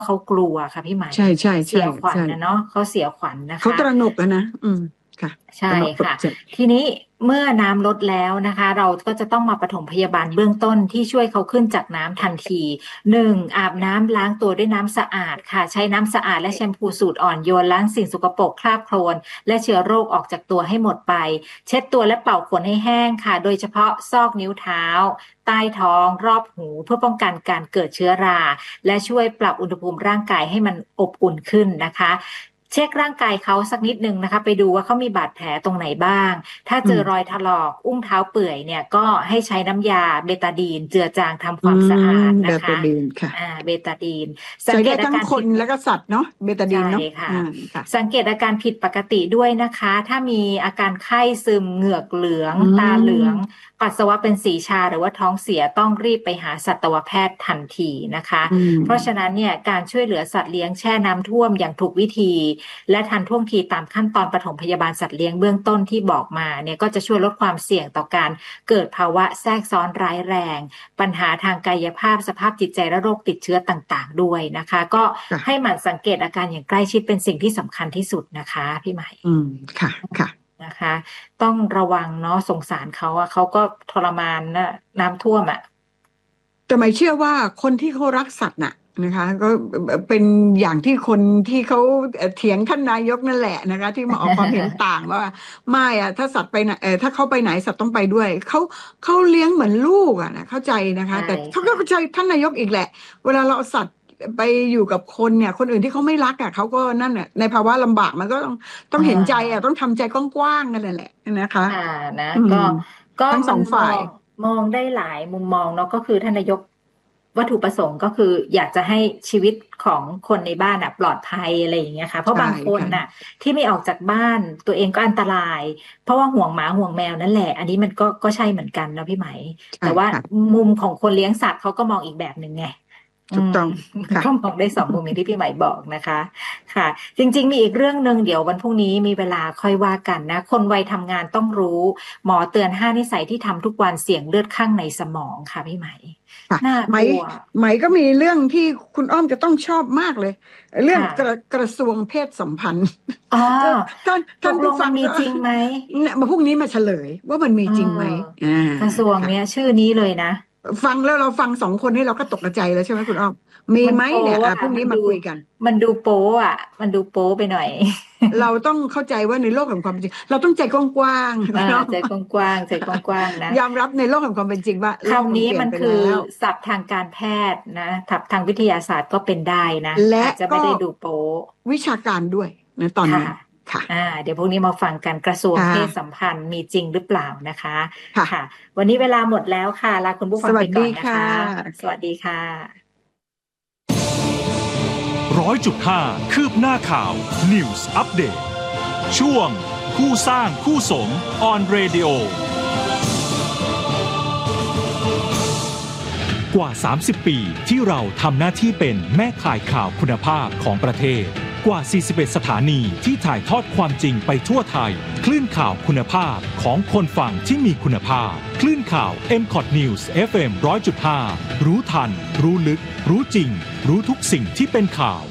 เขากลัวค่ะพี่หมายใช่ใช่เสีใช่ยขวัญใช่นะเนาะเขาเสียขวัญนะเขาคะตระหนกนะค่ะตใช่ระหนกตกค่ะใจทีนี้เมื่อน้ำลดแล้วนะคะเราก็จะต้องมาปฐมพยาบาลเบื้องต้นที่ช่วยเขาขึ้นจากน้ำทันทีหนึ่งอาบน้ำล้างตัวด้วยน้ำสะอาดค่ะใช้น้ำสะอาดและแชมพูสูตรอ่อนโยนล้างสิ่งสกปรกคราบโคลนและเชื้อโรคออกจากตัวให้หมดไปเช็ดตัวและเป่าขนให้แห้งค่ะโดยเฉพาะซอกนิ้วเท้าใต้ท้องรอบหูเพื่อป้องกันการเกิดเชื้อราและช่วยปรับอุณหภูมิร่างกายให้มันอบอุ่นขึ้นนะคะเช็คร่างกายเขาสักนิดนึงนะคะไปดูว่าเขามีบาดแผลตรงไหนบ้างถ้าเจอรอยถลอกอุ้งเท้าเปื่อยเนี่ยก็ให้ใช้น้ำยาเบตาดีนเจือจางทำความสะอาดเบนะคะตาดีนค่ะเบตาดีนสัใช้งเกได้ทั้งคตอาการผิดนแล้วก็สัตว์เนาะเบตาดีใช่นเนาะค่ะค่ะสังเกตอาการผิดปกติด้วยนะคะถ้ามีอาการไข้ซึมเหงือกเหลืองอืตาเหลืองมปัสสาวะเป็นสีชาหรือว่าท้องเสียต้องรีบไปหาสัตวแพทย์ทันทีนะคะอืมเพราะฉะนั้นเนี่ยการช่วยเหลือสัตว์เลี้ยงแช่น้ำท่วมอย่างถูกวิธีและทันท่วงทีตามขั้นตอนปฐมพยาบาลสัตว์เลี้ยงเบื้องต้นที่บอกมาเนี่ยก็จะช่วยลดความเสี่ยงต่อการเกิดภาวะแทรกซ้อนร้ายแรงปัญหาทางกายภาพสภาพจิตใจและโรคติดเชื้อต่างๆด้วยนะคะก็ให้ค่ะหมั่นสังเกตอาการอย่างใกล้ชิดเป็นสิ่งที่สำคัญที่สุดนะคะพี่ใหม่ค่ะค่ะนะคะต้องระวังเนาะสงสารเขาอะเขาก็ทรมานนะน้ำท่วมอะแต่หมายเชื่อว่าคนที่เขารักสัตว์น่ะนะคะก็เป็นอย่างที่คนที่เขาเถียงท่านนายกนั่นแหละนะคะที่มาออกความเห็นต่างว่าไม่อะถ้าสัตว์ไปไหนถ้าเขาไปไหนสัตว์ต้องไปด้วยเขาเลี้ยงเหมือนลูกอะนะเข้าใจนะคะใช่แต่เขาก็ค่ะเข้าใจท่านนายกอีกแหละเวลาเราเอาสัตว์ไปอยู่กับคนเนี่ยคนอื่นที่เขาไม่รักอะเขาก็นั่นน่ะในภาวะลำบากมันก็ต้องอ่เห็นใจอะาต้องทำใจกว้างๆกันนั่นแหละนะคะค่ะนะอืมก็ทั้งสมันองฝ่ายมองได้หลายมุมมองเนาะก็คือท่านนายกวัตถุประสงค์ก็คืออยากจะให้ชีวิตของคนในบ้านอ่ะปลอดภัยอะไรอย่างเงี้ยค่ะเพราะใช่บางคนค่ะน่ะที่ไม่ออกจากบ้านตัวเองก็อันตรายเพราะว่าห่วงหมาห่วงแมวนั่นแหละอันนี้มันก็ใช่เหมือนกันนะพี่ไหมใช่แต่ว่าค่ะมุมของคนเลี้ยงสัตว์เขาก็มองอีกแบบหนึ่งไงอืมถูกต้องมันค่ะก็มองได้สองมุมอย่างที่พี่ไหมบอกนะคะค่ะจริงๆมีอีกเรื่องหนึ่งเดี๋ยววันพรุ่งนี้มีเวลาค่อยว่ากันนะคนวัยทำงานต้องรู้หมอเตือน5 นิสัยที่ทำทุกวันเสี่ยงเลือดข้างในสมองค่ะพี่ไหมค่ะน่าไหมกลัวไหมก็มีเรื่องที่คุณอ้อมจะต้องชอบมากเลยเรื่องค่ะกระทรวงเพศสัมพันธ์อ๋อก็ท่านตกลงมันมีผู้ฟังก็จริงไหมเนี่ยมาพรุ่งนี้มาเฉลยว่ามันมีเจริงไหมอออ่ากระทรวงค่ะเนี้ยชื่อนี้เลยนะฟังแล้วเราฟังสองคนนี้เราก็ตกใจแล้วใช่ไหมคุณอ้อมมีไหมมันโป๊เนี่ยอ่ะพรุ่งนี้มาคุยกันมันดูโป๊อ่ะมันดูโป๊ไปหน่อยเราต้องเข้าใจว่าในโลกแห่งความเป็นจริงเราต้องใจกว้างๆ คุณอ้อมใจกว้างๆใจกว้างๆนะยอมรับในโลกแห่งความเป็นจริงว่าโลกคำนี้มันเปลี่ยนไปมันคือแล้วศัพท์ทางการแพทย์นะศัพท์ทางวิทยาศาสตร์ก็เป็นได้นะและอาจจะไม่ก็ได้ดูโป๊วิชาการด้วยนะตอนค่ะนี้ค่ะเดี๋ยวพรุ่งนี้มาฟังกันกระทรวงค่ะเพศสัมพันธ์มีจริงหรือเปล่านะคะค่ะค่ะวันนี้เวลาหมดแล้วค่ะลาคุณผู้สวัฟังไปสดีค่ะก่อนนะคะสวัสดีค่ะ 100.5 คืบหน้าข่าว News Update ช่วงคู่สร้างคู่สม On Radio กว่า 30 ปีที่เราทำหน้าที่เป็นแม่ข่ายข่าวคุณภาพของประเทศกว่า 41 สถานีที่ถ่ายทอดความจริงไปทั่วไทยคลื่นข่าวคุณภาพของคนฟังที่มีคุณภาพคลื่นข่าว MCOT News FM 100.5 รู้ทันรู้ลึกรู้จริงรู้ทุกสิ่งที่เป็นข่าว